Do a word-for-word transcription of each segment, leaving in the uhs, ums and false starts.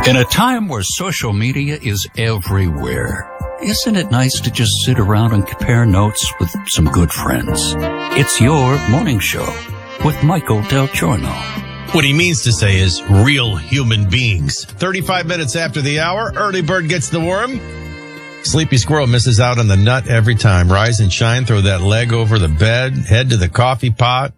In a time where social media is everywhere, isn't it nice to just sit around and compare notes with some good friends? It's your morning show with Michael Del Giorno. What he means to say is real human beings. thirty-five minutes after the hour, early bird gets the worm. Sleepy squirrel misses out on the nut every time. Rise and shine, throw that leg over the bed, head to the coffee pot.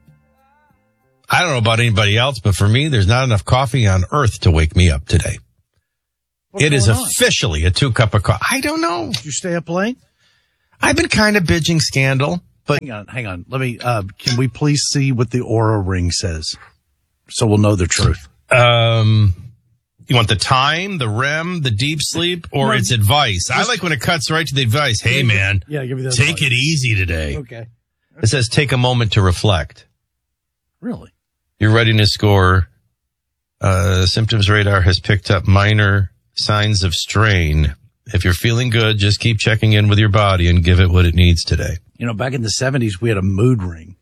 I don't know about anybody else, but for me, there's not enough coffee on earth to wake me up today. What's it is on? officially a two cup of coffee. I don't know. Did you stay up late? I've been kind of binging Scandal, but Hang on, hang on. Let me, uh, can we please see what the Aura ring says? So we'll know the truth. um, you want the time, the R E M, the deep sleep, or No, its advice? I like when it cuts right to the advice. Hey, man, Yeah, give me that. take it easy today. Okay. It says take a moment to reflect. Really? Your readiness score, uh, symptoms radar has picked up minor signs of strain. If you're feeling good, just keep checking in with your body and give it what it needs today. You know, back in the seventies, we had a mood ring.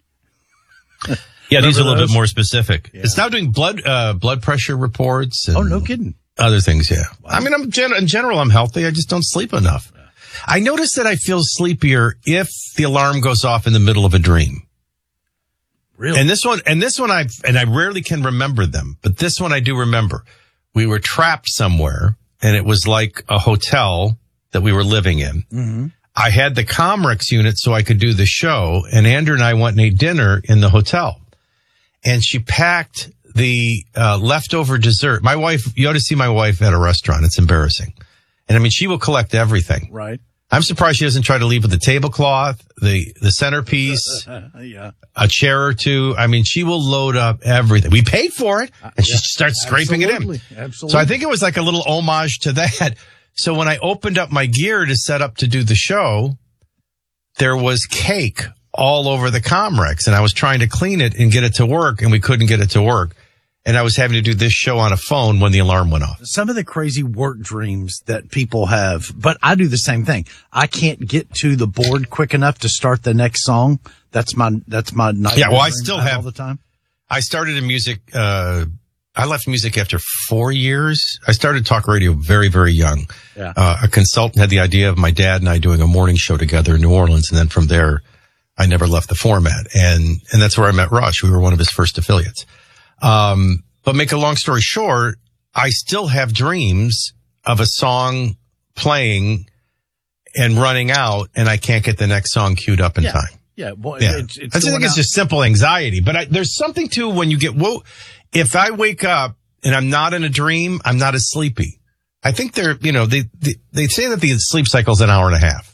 Yeah, these are a little those? bit more specific. Yeah. It's now doing blood, uh, blood pressure reports. And Oh, no kidding. other things. Yeah. I mean, I'm gen- in general, I'm healthy. I just don't sleep enough. Yeah. I notice that I feel sleepier if the alarm goes off in the middle of a dream. Really? And this one, and this one I, and I rarely can remember them, but this one I do remember. We were trapped somewhere and it was like a hotel that we were living in. Mm-hmm. I had the Comrex unit so I could do the show, and Andrew and I went and ate dinner in the hotel. And she packed the uh, leftover dessert. My wife, you ought to see my wife at a restaurant. It's embarrassing. And I mean, she will collect everything. Right. I'm surprised she doesn't try to leave with the tablecloth, the, the centerpiece, Yeah. a chair or two. I mean, she will load up everything. We paid for it, and she Yeah. starts scraping Absolutely. it in. Absolutely. So I think it was like a little homage to that. So when I opened up my gear to set up to do the show, there was cake all over the Comrex, and I was trying to clean it and get it to work, and we couldn't get it to work. And I was having to do this show on a phone when the alarm went off. Some of the crazy work dreams that people have, but I do the same thing. I can't get to the board quick enough to start the next song. That's my, that's my night. Yeah, well, I dream still all have- the time. I started in music, uh, I left music after four years. I started talk radio very, very young. Yeah. Uh, a consultant had the idea of my dad and I doing a morning show together in New Orleans. And then from there, I never left the format. And, and that's where I met Rush. We were one of his first affiliates. Um, but make a long story short, I still have dreams of a song playing and running out, and I can't get the next song queued up in Yeah. time. Yeah. Well, Yeah. It's, it's I just think going it's out- just simple anxiety, but I, there's something to when you get, whoa, if I wake up and I'm not in a dream, I'm not as sleepy. I think they're, you know, they, they, they say that the sleep cycle is an hour and a half.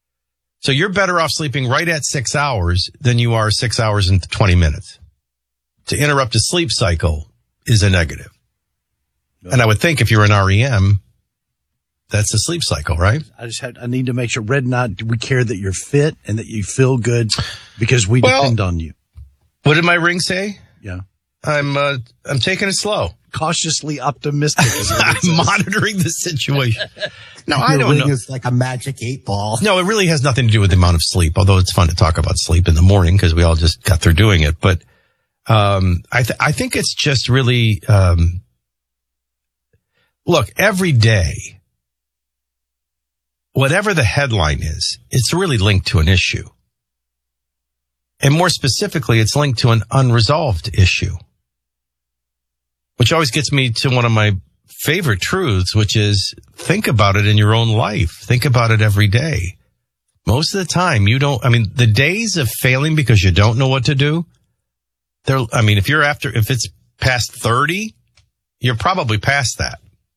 So you're better off sleeping right at six hours than you are six hours and twenty minutes. To interrupt a sleep cycle is a negative. And I would think if you're an R E M, that's a sleep cycle, right? I just had, I need to make sure, Red and I, we care that you're fit and that you feel good because we Well- depend on you. What did my ring say? Yeah. I'm, uh, I'm taking it slow. Cautiously optimistic. Is what it I'm says. monitoring the situation. No, I Your don't ring know. is like a magic eight ball. No, it really has nothing to do with the amount of sleep, although it's fun to talk about sleep in the morning because we all just got through doing it. But, um, I, th- I think it's just really, um, look, every day, whatever the headline is, it's really linked to an issue. And more specifically, it's linked to an unresolved issue, which always gets me to one of my favorite truths, which is think about it in your own life. Think about it every day. Most of the time you don't, I mean, the days of failing because you don't know what to do, they're, I mean, if you're after, if it's past thirty, you're probably past that.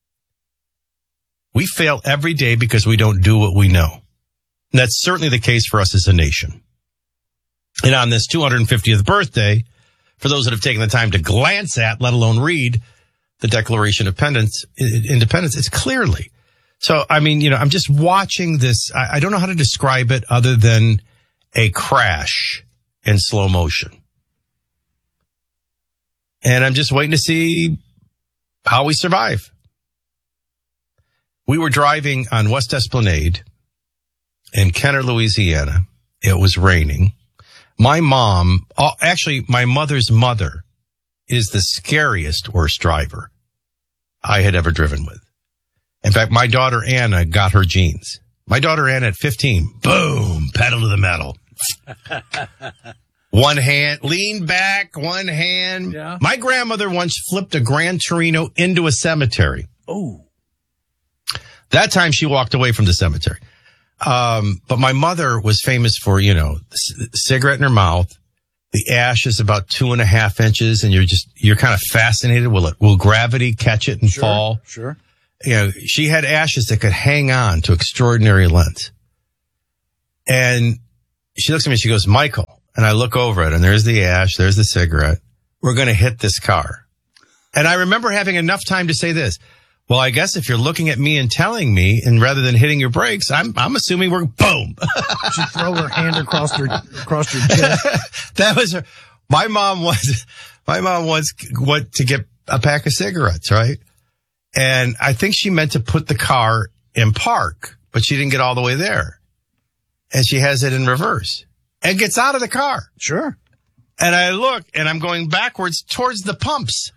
We fail every day because we don't do what we know. And that's certainly the case for us as a nation. And on this two hundred fiftieth birthday, for those that have taken the time to glance at, let alone read, the Declaration of Independence, Independence, it's clearly. So, I mean, you know, I'm just watching this. I, I don't know how to describe it other than a crash in slow motion. And I'm just waiting to see how we survive. We were driving on West Esplanade in Kenner, Louisiana. It was raining. My mom, actually my mother's mother, is the scariest worst driver I had ever driven with. In fact, my daughter Anna got her genes. My daughter Anna at fifteen, boom, pedal to the metal. One hand, lean back, one hand. Yeah. My grandmother once flipped a Gran Torino into a cemetery. Oh. That time she walked away from the cemetery. Um, but my mother was famous for, you know, c- cigarette in her mouth. The ash is about two and a half inches and you're just, you're kind of fascinated. Will it, will gravity catch it and Sure, fall? Sure. You know, she had ashes that could hang on to extraordinary lengths. And she looks at me and she goes, Michael, and I look over it and there's the ash, there's the cigarette. We're going to hit this car. And I remember having enough time to say this. Well, I guess if you're looking at me and telling me, and rather than hitting your brakes, I'm, I'm assuming we're boom. She throw her hand across her, across her chest. That was her. My mom was, my mom was what to get a pack of cigarettes, right? And I think she meant to put the car in park, but she didn't get all the way there. And she has it in reverse and gets out of the car. Sure. And I look and I'm going backwards towards the pumps.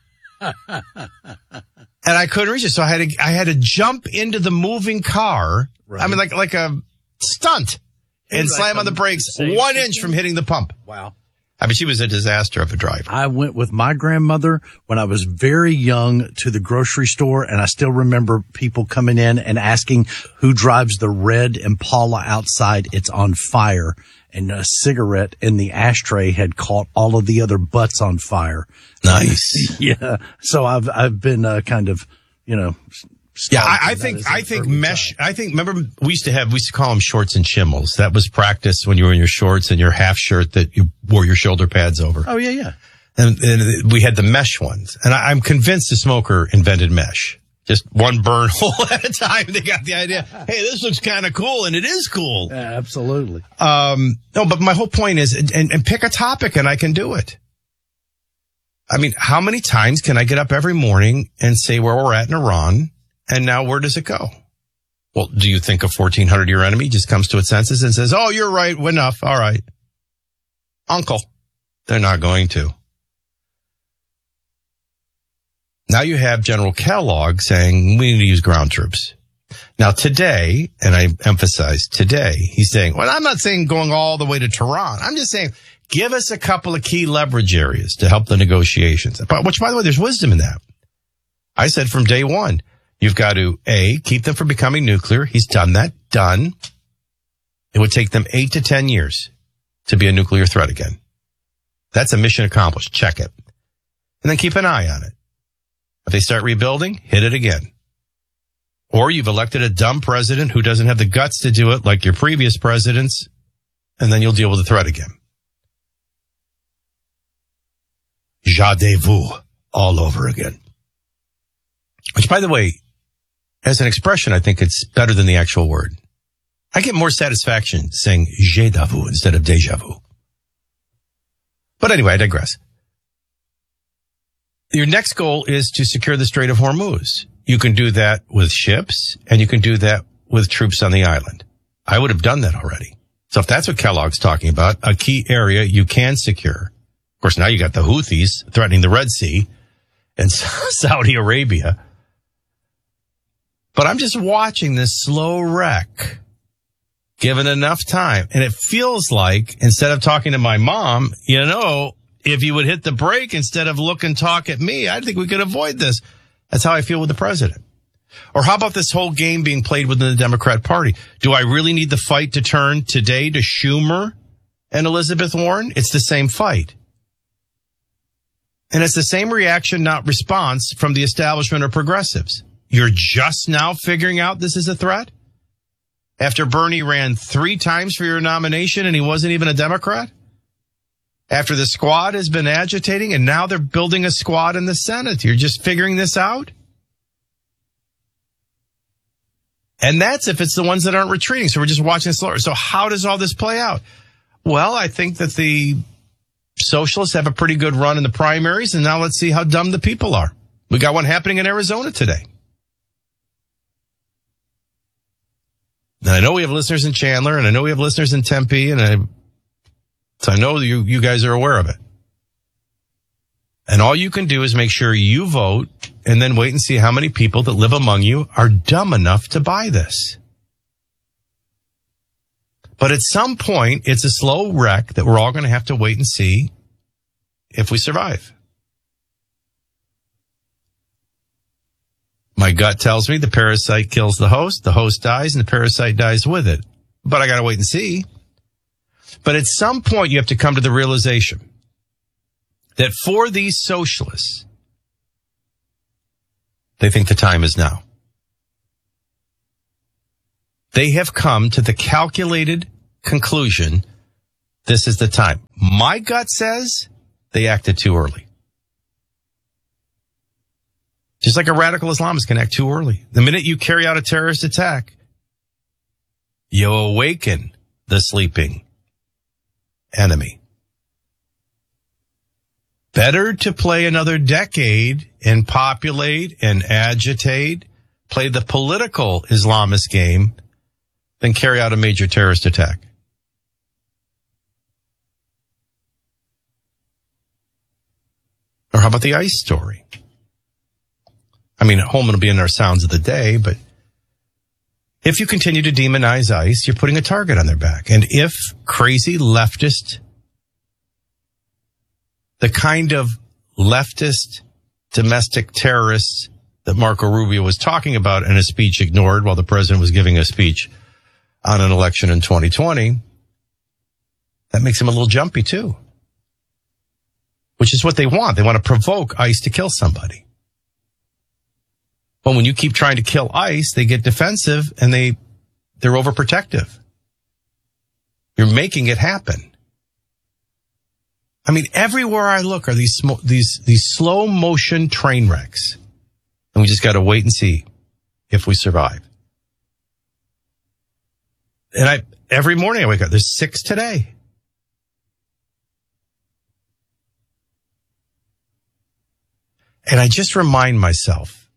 And I couldn't reach it. So I had to, I had to jump into the moving car. Right. I mean, like, like a stunt and Like slam on the brakes one inch from hitting the pump. Wow. I mean, she was a disaster of a driver. I went with my grandmother when I was very young to the grocery store, and I still remember people coming in and asking who drives the red Impala outside. It's on fire. And a cigarette in the ashtray had caught all of the other butts on fire. Nice. Yeah. So I've, I've been, uh, kind of, you know. Yeah, I, I think, I think mesh, I think, remember we used to have, we used to call them shorts and chimmels. That was practice when you were in your shorts and your half shirt that you wore your shoulder pads over. Oh, yeah, yeah. And, and we had the mesh ones. And I, I'm convinced the smoker invented mesh. Just one burn hole at a time. They got the idea. Hey, this looks kind of cool, and it is cool. Yeah, absolutely. Um, no, but my whole point is, and, and pick a topic, and I can do it. I mean, how many times can I get up every morning and say where we're at in Iran, and now where does it go? Well, do you think a fourteen hundred year enemy just comes to its senses and says, oh, you're right, enough, all right. Uncle, they're not going to. Now you have General Kellogg saying we need to use ground troops. Now today, and I emphasize today, he's saying, well, I'm not saying going all the way to Tehran. I'm just saying give us a couple of key leverage areas to help the negotiations. But, which, by the way, there's wisdom in that. I said from day one, you've got to, A, keep them from becoming nuclear. He's done that. Done. It would take them eight to ten years to be a nuclear threat again. That's a mission accomplished. Check it. And then keep an eye on it. If they start rebuilding, hit it again. Or you've elected a dumb president who doesn't have the guts to do it like your previous presidents, and then you'll deal with the threat again. Jadez-vous all over again. Which, by the way, as an expression, I think it's better than the actual word. I get more satisfaction saying j'ai-da-vu instead of déjà vu. But anyway, I digress. Your next goal is to secure the Strait of Hormuz. You can do that with ships, and you can do that with troops on the island. I would have done that already. So if that's what Kellogg's talking about, a key area you can secure. Of course, now you got the Houthis threatening the Red Sea and Saudi Arabia. But I'm just watching this slow wreck, given enough time. And it feels like, instead of talking to my mom, you know, if you would hit the brake instead of look and talk at me, I think we could avoid this. That's how I feel with the president. Or how about this whole game being played within the Democrat Party? Do I really need the fight to turn today to Schumer and Elizabeth Warren? It's the same fight. And it's the same reaction, not response, from the establishment or progressives. You're just now figuring out this is a threat? After Bernie ran three times for your nomination and he wasn't even a Democrat? After the squad has been agitating and now they're building a squad in the Senate. You're just figuring this out? And that's if it's the ones that aren't retreating. So we're just watching slower. So how does all this play out? Well, I think that the socialists have a pretty good run in the primaries. And now let's see how dumb the people are. We got one happening in Arizona today. And I know we have listeners in Chandler, and I know we have listeners in Tempe, and I, so I know you, you guys are aware of it. And all you can do is make sure you vote and then wait and see how many people that live among you are dumb enough to buy this. But at some point, it's a slow wreck that we're all going to have to wait and see if we survive. My gut tells me the parasite kills the host, the host dies, and the parasite dies with it. But I got to wait and see. But at some point, you have to come to the realization that for these socialists, they think the time is now. They have come to the calculated conclusion, this is the time. My gut says they acted too early. Just like a radical Islamist can act too early. The minute you carry out a terrorist attack, you awaken the sleeping enemy. Better to play another decade and populate and agitate, play the political Islamist game than carry out a major terrorist attack. Or how about the ICE story? I mean, Holman will be in our sounds of the day, but if you continue to demonize ICE, you're putting a target on their back. And if crazy leftist, the kind of leftist domestic terrorists that Marco Rubio was talking about in a speech ignored while the president was giving a speech on an election in twenty twenty, that makes him a little jumpy too. Which is what they want. They want to provoke ICE to kill somebody. But when you keep trying to kill ICE, they get defensive and they, they're overprotective. You're making it happen. I mean, everywhere I look are these sm- these these slow motion train wrecks. And we just got to wait and see if we survive. And I every morning I wake up, there's six today. And I just remind myself,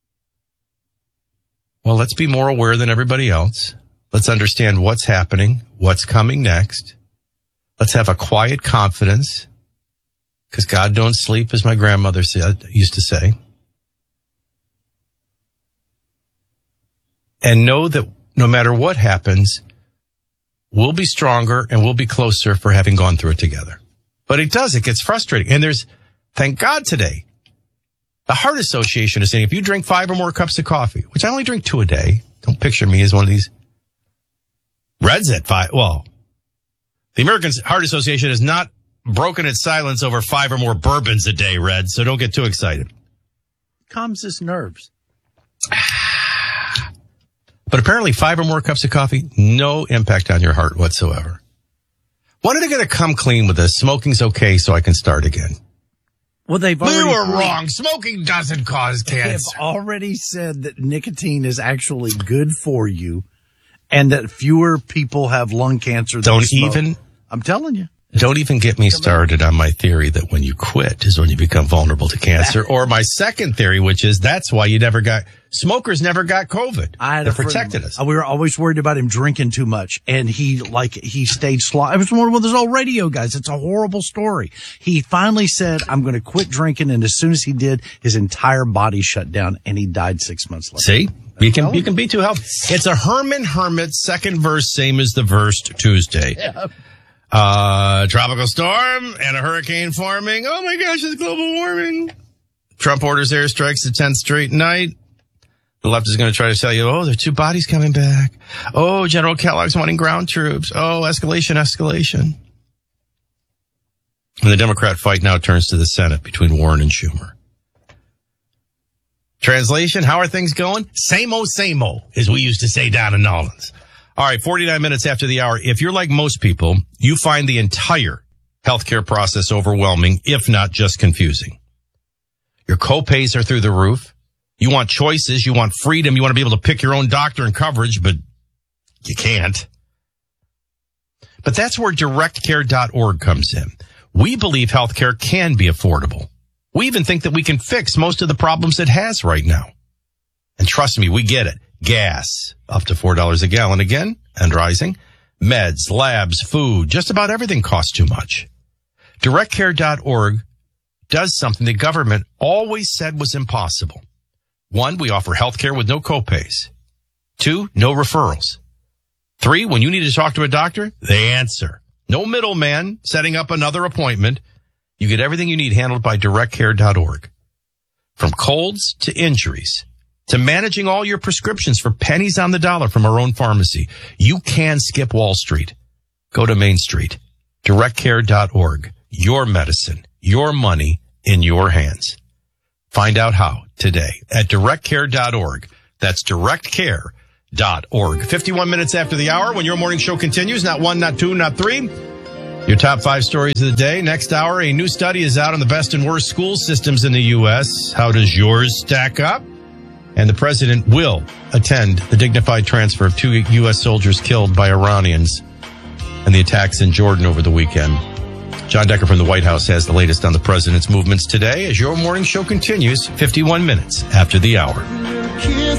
well, let's be more aware than everybody else. Let's understand what's happening, what's coming next. Let's have a quiet confidence, because God don't sleep, as my grandmother said, used to say. And know that no matter what happens, we'll be stronger and we'll be closer for having gone through it together. But it does, it gets frustrating. And there's, thank God today, the Heart Association is saying if you drink five or more cups of coffee, which I only drink two a day, don't picture me as one of these Reds at five. Well, the American Heart Association has not broken its silence over five or more bourbons a day, Red, so don't get too excited. Calms his nerves. But apparently five or more cups of coffee, no impact on your heart whatsoever. When are they going to come clean with this? Smoking's okay, so I can start again. Well, they've already... We were wrong. Smoking doesn't cause cancer. They've already said that nicotine is actually good for you and that fewer people have lung cancer than Don't smoke. even... I'm telling you. Don't even get me started on my theory that when you quit is when you become vulnerable to cancer. Or my second theory, which is that's why you never got, smokers never got COVID. I had they a friend- protected us. We were always worried about him drinking too much. And he, like, he stayed slow. It was one of those old radio guys. It's a horrible story. He finally said, I'm going to quit drinking. And as soon as he did, his entire body shut down and he died six months later. See? You can, you can be too healthy. It's a Herman Hermit second verse, same as the verse Tuesday. Yeah. Uh, tropical storm and a hurricane forming. Oh my gosh, it's global warming. Trump orders airstrikes the tenth straight night. The left is going to try to tell you, oh, there are two bodies coming back. Oh, General Kellogg's wanting ground troops. Oh, escalation, escalation. And the Democrat fight now turns to the Senate between Warren and Schumer. Translation, how are things going? Same-o, same-o, as we used to say down in Nolans. All right, forty-nine minutes after the hour. If you're like most people, you find the entire healthcare process overwhelming, if not just confusing. Your copays are through the roof. You want choices. You want freedom. You want to be able to pick your own doctor and coverage, but you can't. But that's where direct care dot org comes in. We believe healthcare can be affordable. We even think that we can fix most of the problems it has right now. And trust me, we get it. Gas, up to four dollars a gallon again, and rising. Meds, labs, food, just about everything costs too much. direct care dot org does something the government always said was impossible. One, we offer health care with no copays. Two, no referrals. Three, when you need to talk to a doctor, they answer. No middleman setting up another appointment. You get everything you need handled by direct care dot org. From colds to injuries to managing all your prescriptions for pennies on the dollar from our own pharmacy. You can skip Wall Street. Go to Main Street. direct care dot org. Your medicine, your money in your hands. Find out how today at direct care dot org. That's direct care dot org. fifty-one minutes after the hour when your morning show continues. Not one, not two, not three. Your top five stories of the day. Next hour, a new study is out on the best and worst school systems in the U S. How does yours stack up? And the president will attend the dignified transfer of two U S soldiers killed by Iranians and the attacks in Jordan over the weekend. John Decker from the White House has the latest on the president's movements today as your morning show continues fifty-one minutes after the hour.